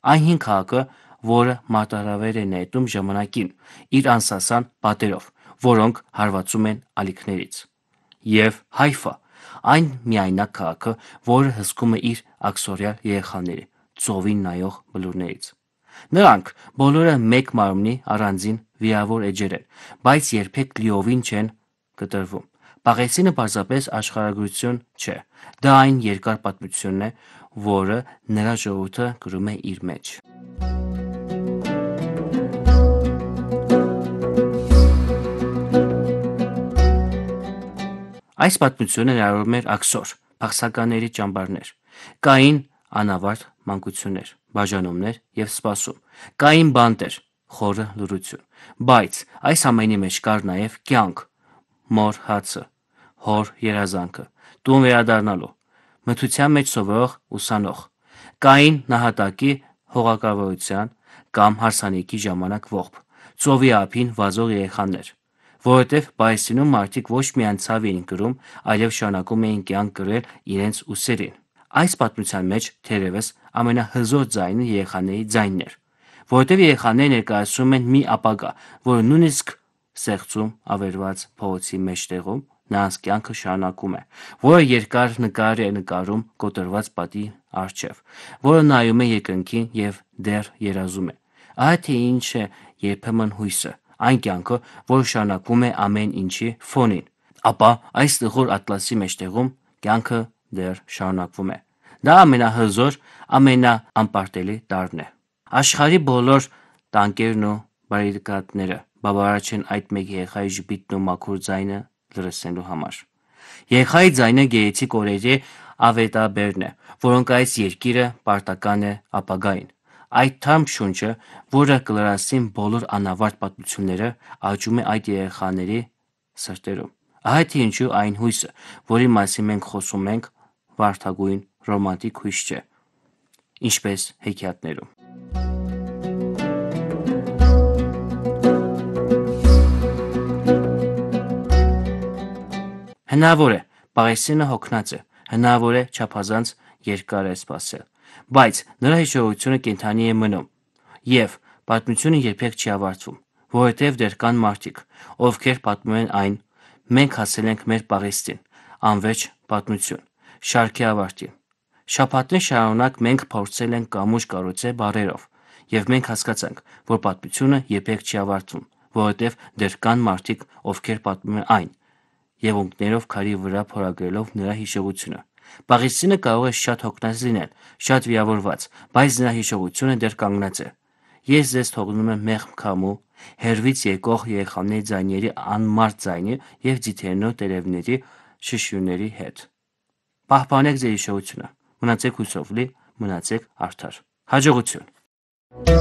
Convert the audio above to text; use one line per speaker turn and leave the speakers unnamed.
Այն հին քաղաքը, որը մարտահրավեր է նետում ժամանակին իր անսասան պատերով, որոնք հարվածում են ալիքներից։ Եվ Հայֆա, այն միայնակ քաղաքը, որը հսկում է իր աքսորյալ երեխաների, ծովին նայող բլուրներից։ Նրանք բոլորը մեկ մարմնի առանձին վիրավոր էջեր են, բայց երբեք լիովին չեն կտրվում։ Պաղեստինը պարզապես աշխարհագրություն չէ, դա այն երկար պատմությունն է, որը նրա ժողովուրդը կրում է իր մեջ։ Այս պատմությունը ներառում էր աքսոր, փախստականների ճամբարներ, կային անավարտ մանկություններ, բաժանումներ եւ սպասում, կային բանտեր, խորը լռություն, բայց այս ամենի մեջ կար նաեւ կյանք, մոր հացը, հոր երազանքը, տուն վերադառնալու, մթության մեջ սովորող ուսանող, կային նահատակի հողակալվածության կամ հարսանիքի ժամանակ ողբ, ծովի ափին վազող երեխաներ, որովհետև Պաղեստինում մարդիկ ոչ միայն ցավ էին կրում, այլև շարունակում էին կյանք կրել իրենց ուսերին։ Այս պատմության մեջ թերևս ամենահզոր ձայնը երեխաների ձայնն էր, որովհետև երեխաները ներկայացնում են մի ապագա, որը նույնիսկ ստեղծում ավերված փողոցի մեջտեղում նրանց կյանքը շարունակում է, որը երկար նկար է նկարում կոտրված պատի առջև, որը նայում է երկնքին և դեռ երազում է։ Ահա թե ինչ է երբեմն հույսը, այն կյանքը, որը շարունակվում է ամեն ինչի ֆոնին, ապա այս տխուր ատլասի մեջտեղում կյանքը դեռ շարունակվում է։ Դա ամենահզոր, ամենաանպարտելի տարրն է։ Աշխարհի բոլոր տանկերն ու բարիկադները բավարար չեն այդ մեկ երեխայի ժպիտն ու մաքուր ձայնը լռեցնելու համար։ Երեխայի ձայնը գեղեցիկ օրերի ավետաբերն է, որոնք այս երկիրը պարտական է ապագային։ Այդ թարմ շունչը, որը կլրացնի բոլոր անավարտ պատմությունները, աճում է այդ երեխաների սրտերում։ Ահա թե ինչու այն հույսը, որի մասին մենք խոսում ենք, վարդագույն, ռոմանտիկ հույս չէ, ինչպես հեքիաթներում։ Հնարավոր է, Պաղեստինը հոգնած է, հնարավոր է չափազանց երկար է սպասել, բայց նրա հիշողությունը կենդանի է մնում, և պատմությունը երբեք չի ավարտվում, որովհետև դեռ կան մարդիկ, ովքեր պատմում են այն, մենք հասել ենք մեր Պաղեստին, անվերջ պատմություն, շարքի ավարտին։ Շաբաթներ շարունակ մենք փորձել ենք կամուջ կառուցել բառերով, և մենք հասկացանք, որ պատմությունը երբեք չի ավարտվում, որովհետև դեռ կան մարդիկ, ովքեր պատմում են այն, և ունկներով քարի վրա փորագրելով նրա հիշողությունը։ Պաղեստինը կարող է շատ հոգնած լինել, շատ վիրավորված, բայց նրա հիշողությունը դեռ կանգնած է։ Ես ձեզ թողնում եմ մեղմ քամու, հեռվից եկող երեխաների ձայների անմարդ ձայնի և ձիթեռնու տերևների շշյունների հետ։ Պահպանեք ձեր հիշողությունը, մնացեք հույսով լի, մնացեք արդար։ Հաջողություն։